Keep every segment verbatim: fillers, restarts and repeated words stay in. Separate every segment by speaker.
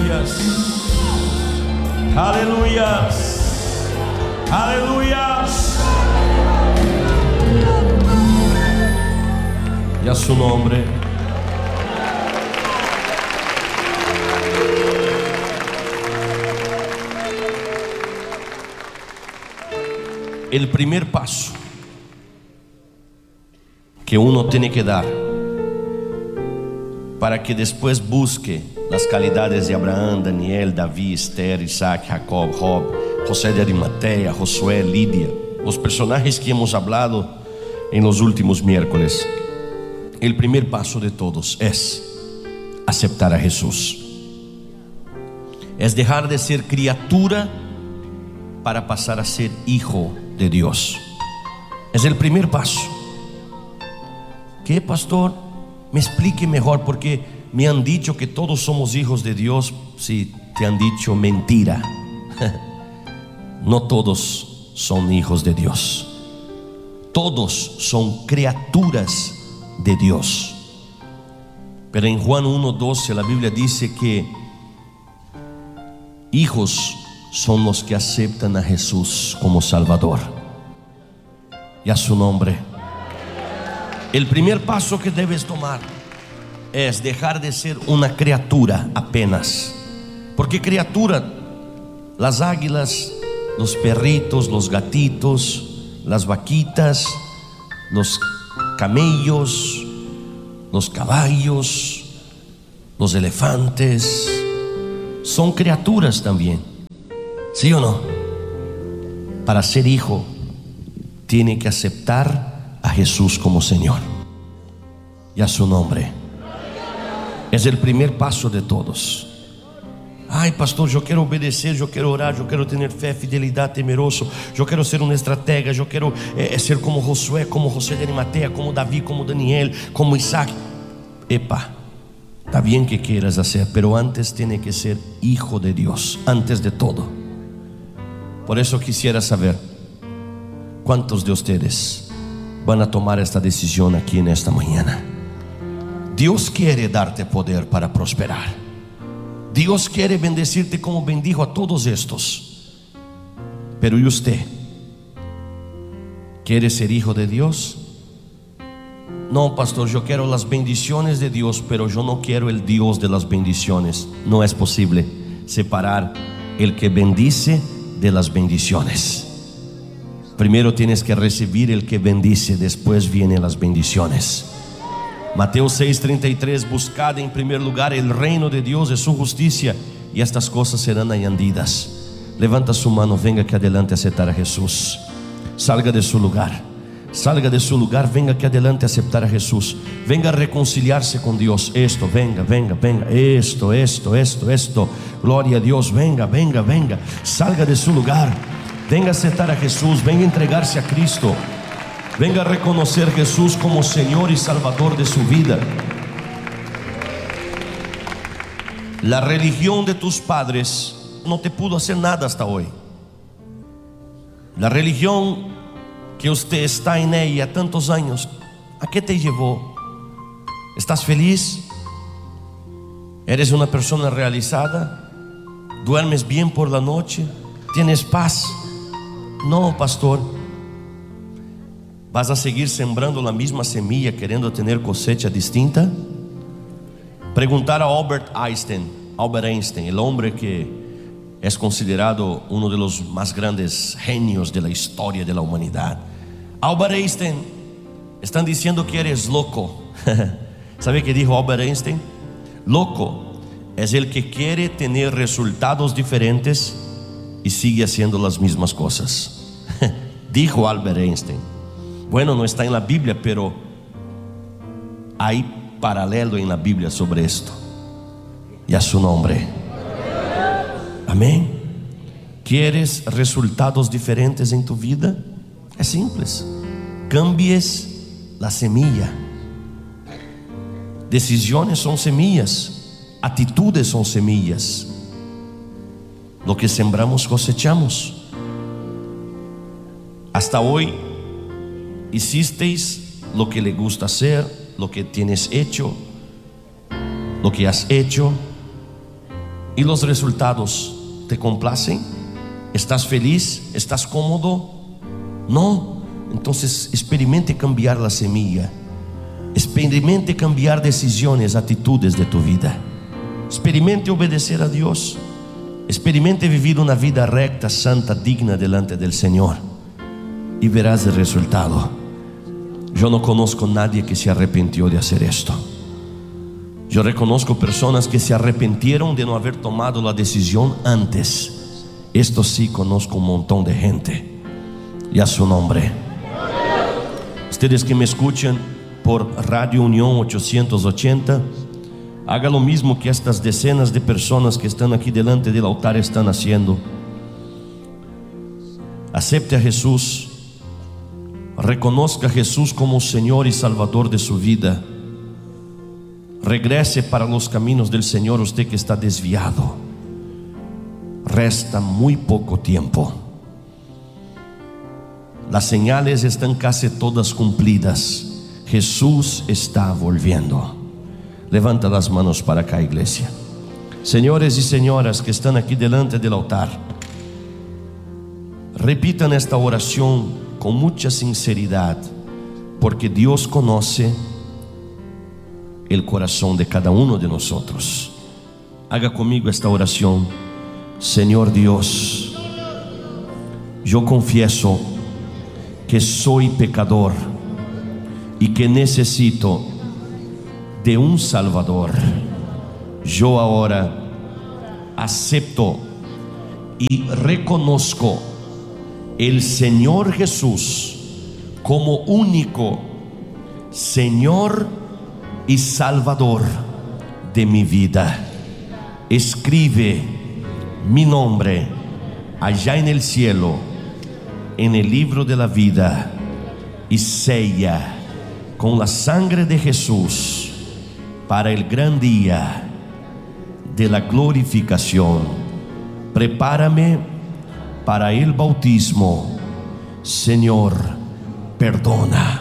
Speaker 1: Aleluyas. Aleluyas. Aleluyas. Y a su nombre. El primer paso que uno tiene que dar para que después busque las calidades de Abraham, Daniel, David, Esther, Isaac, Jacob, Job, José de Arimatea, Josué, Lidia, los personajes que hemos hablado en los últimos miércoles. El primer paso de todos es aceptar a Jesús. Es dejar de ser criatura para pasar a ser hijo de Dios. Es el primer paso. ¿Qué, pastor? Me explique mejor, porque me han dicho que todos somos hijos de Dios. Sí, te han dicho mentira. No todos son hijos de Dios. Todos son criaturas de Dios. Pero en Juan uno doce la Biblia dice que hijos son los que aceptan a Jesús como Salvador. Y a su nombre. El primer paso que debes tomar es dejar de ser una criatura apenas. Porque criatura, las águilas, los perritos, los gatitos, las vaquitas, los camellos, los caballos, los elefantes, son criaturas también. ¿Sí o no? Para ser hijo, tiene que aceptar a Jesús como Señor. Y a su nombre. Es el primer paso de todos. Ay, pastor, yo quiero obedecer, yo quiero orar, yo quiero tener fe, fidelidad, temeroso. Yo quiero ser un estratega, yo quiero eh, ser como Josué, como José de Arimatea, como David, como Daniel, como Isaac. Epa, está bien que quieras hacer, pero antes tiene que ser hijo de Dios, antes de todo. Por eso quisiera saber cuántos de ustedes van a tomar esta decisión aquí en esta mañana. Dios quiere darte poder para prosperar. Dios quiere bendecirte como bendijo a todos estos. Pero ¿y usted? ¿Quiere ser hijo de Dios? No, pastor, yo quiero las bendiciones de Dios, pero yo no quiero el Dios de las bendiciones. No es posible separar el que bendice de las bendiciones. Primero tienes que recibir el que bendice, después vienen las bendiciones. Mateo seis treinta y tres: buscad en primer lugar el reino de Dios y su justicia, y estas cosas serán añadidas. Levanta su mano, venga aquí adelante a aceptar a Jesús. Salga de su lugar, salga de su lugar, venga aquí adelante a aceptar a Jesús. Venga a reconciliarse con Dios. Esto, venga, venga, venga. Esto, esto, esto, esto. Gloria a Dios, venga, venga, venga. Salga de su lugar, venga a aceptar a Jesús, venga a entregarse a Cristo. Venga a reconocer a Jesús como Señor y Salvador de su vida. La religión de tus padres no te pudo hacer nada hasta hoy. La religión que usted está en ella tantos años, ¿a qué te llevó? ¿Estás feliz? ¿Eres una persona realizada? ¿Duermes bien por la noche? ¿Tienes paz? No, pastor. ¿Vas a seguir sembrando la misma semilla queriendo tener cosecha distinta? Preguntar a Albert Einstein, Albert Einstein, el hombre que es considerado uno de los más grandes genios de la historia de la humanidad. Albert Einstein, están diciendo que eres loco. ¿Sabe qué dijo Albert Einstein? Loco es el que quiere tener resultados diferentes y sigue haciendo las mismas cosas. Dijo Albert Einstein. Bueno, no está en la Biblia, pero hay paralelo en la Biblia sobre esto. Y a su nombre. Amén. ¿Quieres resultados diferentes en tu vida? Es simple. Cambies la semilla. Decisiones son semillas, atitudes son semillas. Lo que sembramos cosechamos. Hasta hoy hicisteis lo que le gusta hacer, lo que tienes hecho, lo que has hecho, ¿Y los resultados te complacen? ¿Estás feliz? ¿Estás cómodo? No. Entonces experimente cambiar la semilla. Experimente cambiar decisiones, actitudes de tu vida. Experimente obedecer a Dios. Experimente vivir una vida recta, santa, digna delante del Señor, y verás el resultado. Yo no conozco a nadie que se arrepintió de hacer esto. Yo reconozco personas que se arrepintieron de no haber tomado la decisión antes. Esto sí, conozco un montón de gente. Y a su nombre. Ustedes que me escuchan por Radio Unión ochocientos ochenta, haga lo mismo que estas decenas de personas que están aquí delante del altar están haciendo. Acepte a Jesús. Reconozca a Jesús como Señor y Salvador de su vida. Regrese para los caminos del Señor, usted que está desviado. Resta muy poco tiempo. Las señales están casi todas cumplidas. Jesús está volviendo. Levanta las manos para acá, iglesia. Señores y señoras que están aquí delante del altar, repitan esta oración con mucha sinceridad, porque Dios conoce el corazón de cada uno de nosotros. Haga conmigo esta oración. Señor Dios, yo confieso que soy pecador y que necesito de un Salvador. Yo ahora acepto y reconozco el Señor Jesús como único Señor y Salvador de mi vida. Escribe mi nombre allá en el cielo, en el libro de la vida, y sella con la sangre de Jesús para el gran día de la glorificación. Prepárame para el bautismo. Señor, perdona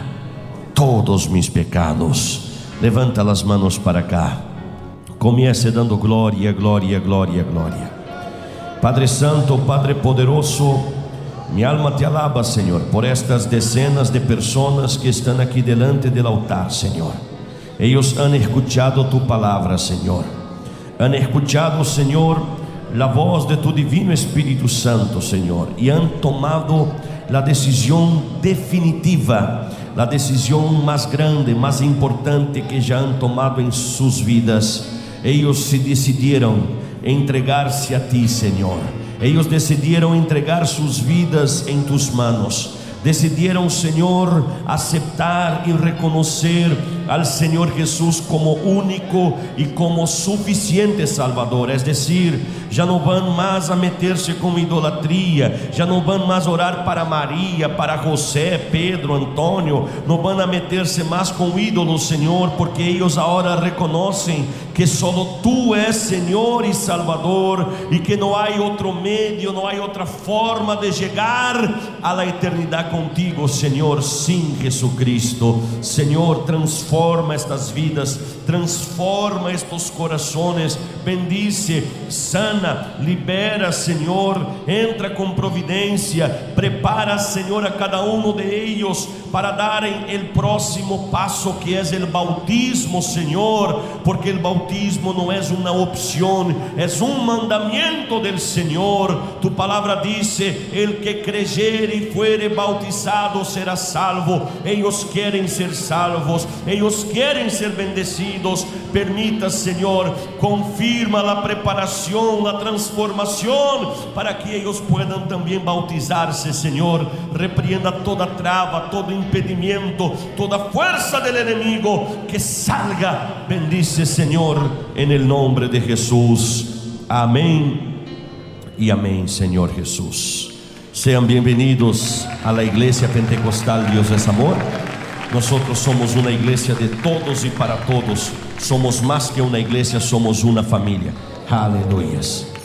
Speaker 1: todos mis pecados. Levanta las manos para acá. Comience dando glória, glória, glória, glória. Padre Santo, Padre poderoso, mi alma te alaba, Señor, por estas decenas de personas que están aquí delante del altar, Señor. Ellos han escuchado tu palabra, Señor. Han escuchado, Señor, la voz de tu divino Espíritu Santo, Señor, y han tomado la decisión definitiva, la decisión más grande, más importante que ya han tomado en sus vidas. Ellos se decidieron entregarse a ti, Señor. Ellos decidieron entregar sus vidas en tus manos. Decidieron, Señor, aceptar y reconocer al Señor Jesús como único y como suficiente Salvador. Es decir, ya no van más a meterse con idolatría, ya no van más a orar para María, para José, Pedro, Antonio, no van a meterse más con ídolos, Señor, porque ellos ahora reconocen que solo tú es Señor y Salvador, y que no hay otro medio, no hay otra forma de llegar a la eternidad contigo, Señor, sin Jesucristo. Señor, transforma estas vidas, transforma estos corazones, bendice, sana, libera, Señor, entra con providencia, prepara, Señor, a cada uno de ellos para dar el próximo paso, que es el bautismo, Señor, porque el bautismo no es una opción, es un mandamiento del Señor. Tu palabra dice: el que creyere y fuere bautizado será salvo. Ellos quieren ser salvos, ellos quieren ser bendecidos. Permita, Señor, confirma la preparación, la transformación, para que ellos puedan también bautizarse, Señor. Repreenda toda traba, todo impedimento, toda fuerza del enemigo, que salga. Bendice, Señor, en el nombre de Jesús. Amén y amén, Señor Jesús. Sean bienvenidos a la Iglesia Pentecostal Dios es Amor. Nosotros somos una iglesia de todos y para todos. Somos más que una iglesia, somos una familia. Aleluya.